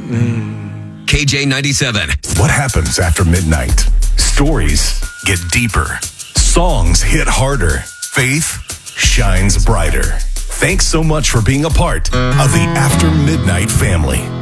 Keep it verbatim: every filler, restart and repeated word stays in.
Mm. K J ninety-seven. What happens after midnight? Stories get deeper. Songs hit harder. Faith shines brighter. Thanks so much for being a part of the After Midnight family.